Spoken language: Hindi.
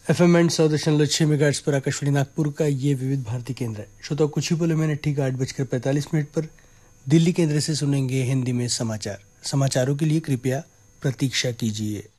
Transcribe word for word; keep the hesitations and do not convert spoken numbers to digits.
एफ एम एंड सौ दशमलव छह मेगाहर्ट्ज पर आकाशवाणी नागपुर का ये विविध भारती केंद्र है। श्रोताओं, कुछ ही बोले मैंने ठीक आठ बजकर पैंतालीस मिनट पर दिल्ली केंद्र से सुनेंगे हिंदी में समाचार। समाचारों के लिए कृपया प्रतीक्षा कीजिए।